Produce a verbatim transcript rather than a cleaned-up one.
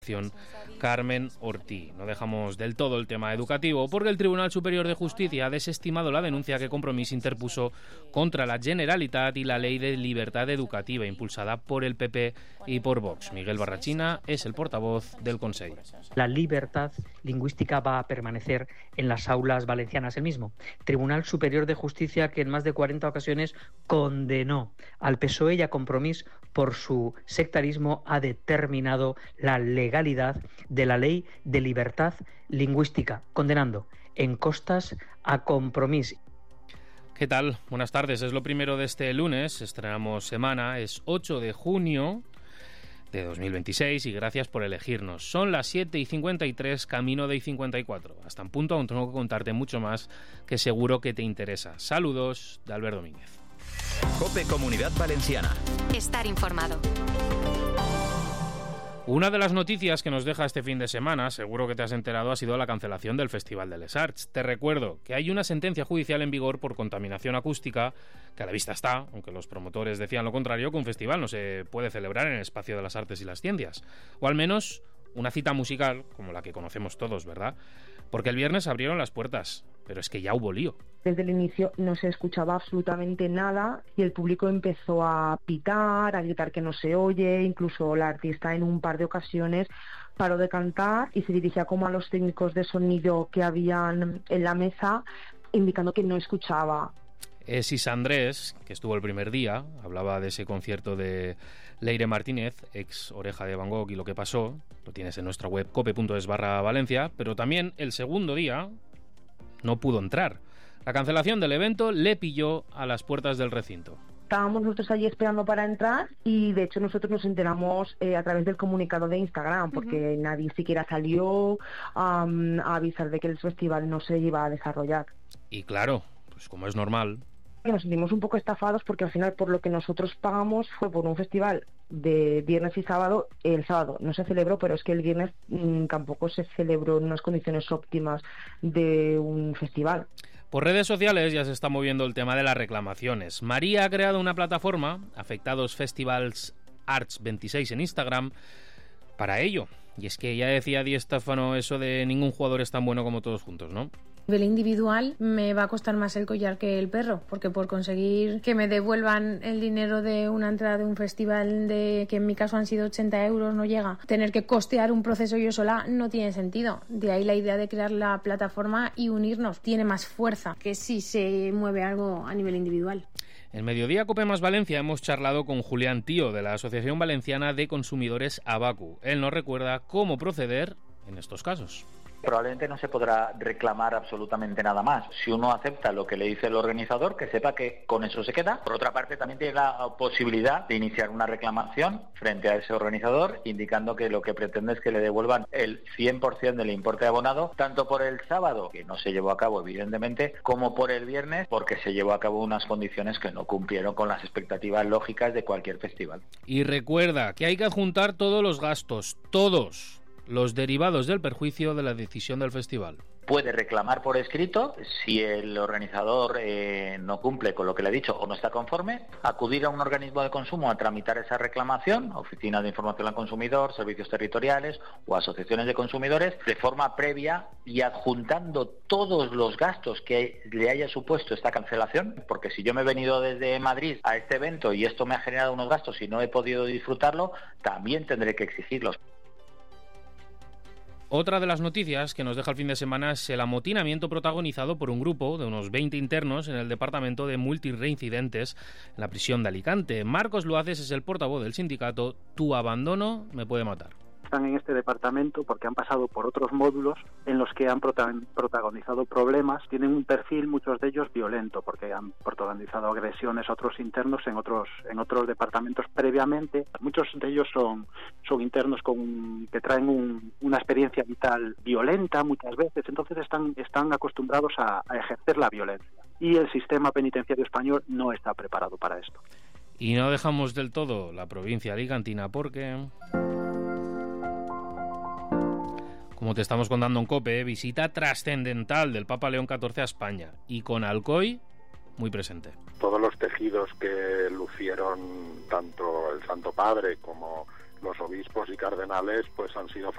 Carmen Ortí. No dejamos del todo el tema educativo porque el Tribunal Superior de Justicia ha desestimado la denuncia que Compromís interpuso contra la Generalitat y la Ley de Libertad Educativa impulsada por el P P y por Vox. Miguel Barrachina es el portavoz del Consell. La libertad lingüística va a permanecer en las aulas valencianas. El mismo Tribunal Superior de Justicia que en más de cuarenta ocasiones condenó al P S O E y a Compromís por su sectarismo ha determinado la legalidad de la Ley de Libertad Lingüística, condenando en costas a Compromís. ¿Qué tal? Buenas tardes. Es lo primero de este lunes. Estrenamos semana. Es ocho de junio de dos mil veintiséis y gracias por elegirnos. Son las siete y cincuenta y tres, camino de y cincuenta y cuatro. Hasta en punto aún tengo que contarte mucho más que seguro que te interesa. Saludos de Albert Domínguez. COPE Comunidad Valenciana. Estar informado. Una de las noticias que nos deja este fin de semana, seguro que te has enterado, ha sido la cancelación del Festival de Les Arts. Te recuerdo que hay una sentencia judicial en vigor por contaminación acústica, que a la vista está, aunque los promotores decían lo contrario, que un festival no se puede celebrar en el espacio de las artes y las ciencias. O al menos una cita musical, como la que conocemos todos, ¿verdad? Porque el viernes abrieron las puertas, pero es que ya hubo lío. Desde el inicio no se escuchaba absolutamente nada y el público empezó a pitar, a gritar que no se oye, incluso la artista en un par de ocasiones paró de cantar y se dirigía como a los técnicos de sonido que habían en la mesa, indicando que no escuchaba. Es Isa Andrés, que estuvo el primer día, hablaba de ese concierto de Leire Martínez, ex Oreja de Van Gogh, y lo que pasó, lo tienes en nuestra web cope punto es barra Valencia, pero también el segundo día no pudo entrar. La cancelación del evento le pilló a las puertas del recinto. Estábamos nosotros allí esperando para entrar y de hecho nosotros nos enteramos eh, a través del comunicado de Instagram porque uh-huh. nadie siquiera salió um, a avisar de que el festival no se iba a desarrollar. Y claro, pues como es normal, nos sentimos un poco estafados porque al final por lo que nosotros pagamos fue por un festival de viernes y sábado. El sábado no se celebró, pero es que el viernes mmm, tampoco se celebró en unas condiciones óptimas de un festival. Por redes sociales ya se está moviendo el tema de las reclamaciones. María ha creado una plataforma, Afectados Festivals Arts veintiséis en Instagram, para ello. Y es que ya decía Di Stéfano eso de ningún jugador es tan bueno como todos juntos, ¿no? A nivel individual me va a costar más el collar que el perro, porque por conseguir que me devuelvan el dinero de una entrada de un festival de que en mi caso han sido ochenta euros no llega, tener que costear un proceso yo sola no tiene sentido. De ahí la idea de crear la plataforma y unirnos. Tiene más fuerza que si se mueve algo a nivel individual. En Mediodía Cope Más Valencia hemos charlado con Julián Tío de la Asociación Valenciana de Consumidores Abacu. Él nos recuerda cómo proceder en estos casos. Probablemente no se podrá reclamar absolutamente nada más. Si uno acepta lo que le dice el organizador, que sepa que con eso se queda. Por otra parte, también tiene la posibilidad de iniciar una reclamación frente a ese organizador, indicando que lo que pretende es que le devuelvan el cien por ciento del importe abonado, tanto por el sábado, que no se llevó a cabo evidentemente, como por el viernes, porque se llevó a cabo unas condiciones que no cumplieron con las expectativas lógicas de cualquier festival. Y recuerda que hay que adjuntar todos los gastos, todos los derivados del perjuicio de la decisión del festival. Puede reclamar por escrito si el organizador eh, no cumple con lo que le ha dicho o no está conforme, acudir a un organismo de consumo a tramitar esa reclamación, Oficina de Información al Consumidor, Servicios Territoriales o asociaciones de consumidores, de forma previa y adjuntando todos los gastos que le haya supuesto esta cancelación, porque si yo me he venido desde Madrid a este evento y esto me ha generado unos gastos y no he podido disfrutarlo, también tendré que exigirlos. Otra de las noticias que nos deja el fin de semana es el amotinamiento protagonizado por un grupo de unos veinte internos en el departamento de multireincidentes en la prisión de Alicante. Marcos Luaces es el portavoz del sindicato Tu abandono me puede matar. Están en este departamento porque han pasado por otros módulos en los que han protagonizado problemas. Tienen un perfil, muchos de ellos, violento, porque han protagonizado agresiones a otros internos en otros en otros departamentos previamente. Muchos de ellos son, son internos con que traen un, una experiencia vital violenta muchas veces, entonces están, están acostumbrados a, a ejercer la violencia. Y el sistema penitenciario español no está preparado para esto. Y no dejamos del todo la provincia alicantina porque, como te estamos contando en COPE, visita trascendental del Papa León catorce a España y con Alcoy muy presente. Todos los tejidos que lucieron tanto el Santo Padre como los obispos y cardenales pues han sido